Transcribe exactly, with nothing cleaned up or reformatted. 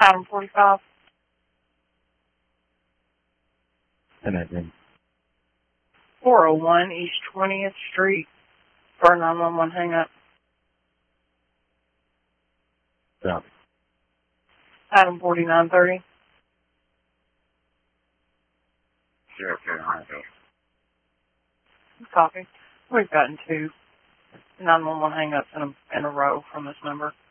Item forty-five. Connecting. four oh one East twentieth Street for a nine one one hang up. Stop. Item forty-nine thirty. Zero Carolina. Copy. We've gotten two nine one one hang ups in a, in a row from this number.